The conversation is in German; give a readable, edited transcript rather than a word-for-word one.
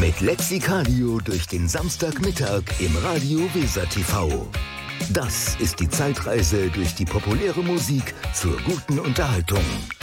Mit Lexikadio durch den Samstagmittag im Radio Weser TV. Das ist die Zeitreise durch die populäre Musik zur guten Unterhaltung.